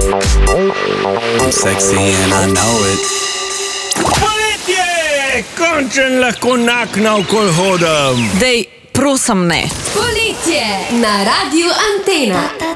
I'm sexy and I know it. Poletje! Končen lahko naokoli hodim. Dej, prosim ne. Poletje na Radiu Antena.